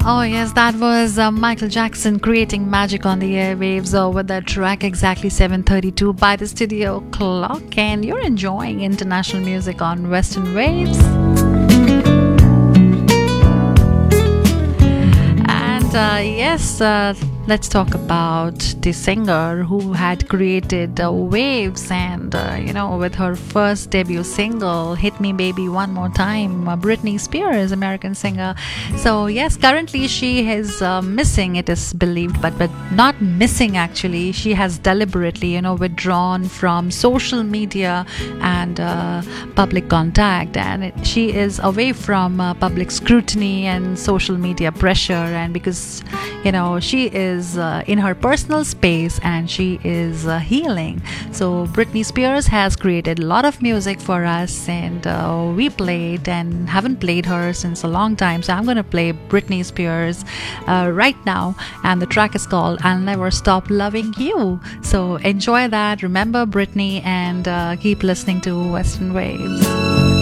Oh, yes, that was Michael Jackson creating magic on the airwaves with the track exactly 7:32 by the studio clock. And you're enjoying international music on Western Waves. And yes, let's talk about the singer who had created waves and, with her first debut single, Hit Me Baby One More Time, Britney Spears, American singer. So, yes, currently she is missing, it is believed, but not missing actually. She has deliberately, withdrawn from social media and public contact. And she is away from public scrutiny and social media pressure. And because, she is in her personal space and she is healing. So Britney Spears has created a lot of music for us, and we played and haven't played her since a long time. So I'm going to play Britney Spears right now, and the track is called I'll Never Stop Loving You. So enjoy that. Remember Britney, and keep listening to Western Waves.